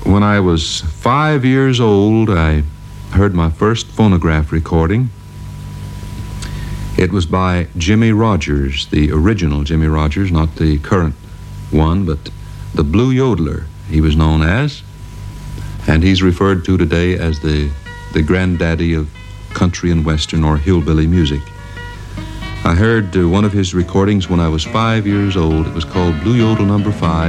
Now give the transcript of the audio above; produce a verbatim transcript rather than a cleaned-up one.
When I was five years old, I heard my first phonograph recording. It was by Jimmie Rodgers, the original Jimmie Rodgers, not the current one, but the Blue Yodeler, he was known as. And he's referred to today as the, the granddaddy of country and western or hillbilly music. I heard uh, one of his recordings when I was five years old. It was called Blue Yodel Number Five.